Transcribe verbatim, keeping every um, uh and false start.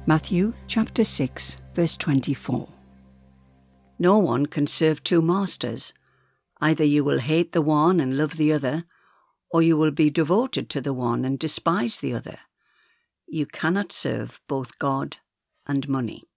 Matthew chapter six, verse twenty-four. No one can serve two masters. Either you will hate the one and love the other, or you will be devoted to the one and despise the other. You cannot serve both God and money.